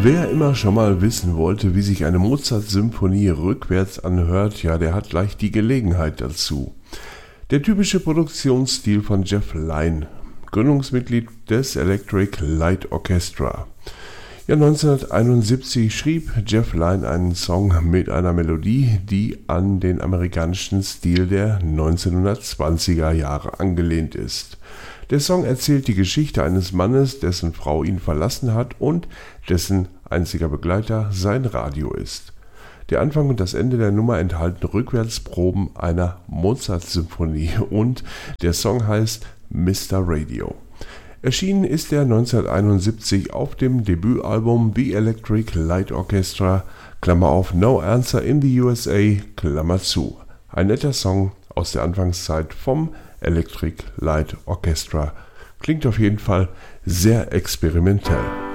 Wer immer schon mal wissen wollte, wie sich eine Mozart-Symphonie rückwärts anhört, ja, der hat gleich die Gelegenheit dazu. Der typische Produktionsstil von Jeff Lynne, Gründungsmitglied des Electric Light Orchestra. Ja, 1971 schrieb Jeff Lynne einen Song mit einer Melodie, die an den amerikanischen Stil der 1920er Jahre angelehnt ist. Der Song erzählt die Geschichte eines Mannes, dessen Frau ihn verlassen hat und dessen einziger Begleiter sein Radio ist. Der Anfang und das Ende der Nummer enthalten Rückwärtsproben einer Mozart-Symphonie und der Song heißt Mr. Radio. Erschienen ist er 1971 auf dem Debütalbum The Electric Light Orchestra, Klammer auf, No Answer in the USA, Klammer zu. Ein netter Song aus der Anfangszeit vom Electric Light Orchestra. Klingt auf jeden Fall sehr experimentell.